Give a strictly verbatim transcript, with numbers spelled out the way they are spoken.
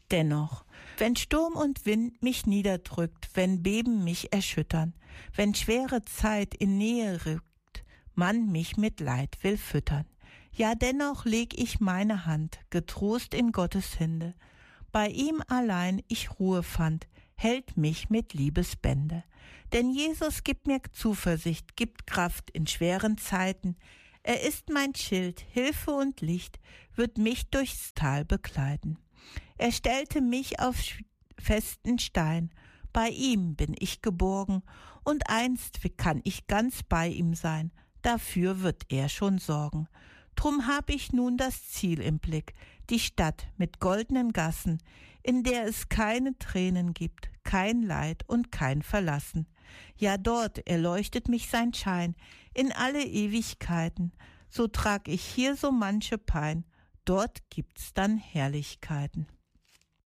Dennoch, wenn Sturm und Wind mich niederdrückt, wenn Beben mich erschüttern, wenn schwere Zeit in Nähe rückt, man mich mit Leid will füttern. Ja, dennoch leg ich meine Hand getrost in Gottes Hände. Bei ihm allein ich Ruhe fand, hält mich mit Liebesbände. Denn Jesus gibt mir Zuversicht, gibt Kraft in schweren Zeiten. Er ist mein Schild, Hilfe und Licht, wird mich durchs Tal begleiten. Er stellte mich auf festen Stein, bei ihm bin ich geborgen, und einst kann ich ganz bei ihm sein, dafür wird er schon sorgen. Drum hab ich nun das Ziel im Blick, die Stadt mit goldenen Gassen, in der es keine Tränen gibt, kein Leid und kein Verlassen. Ja, dort erleuchtet mich sein Schein in alle Ewigkeiten, so trag ich hier so manche Pein, dort gibt's dann Herrlichkeiten.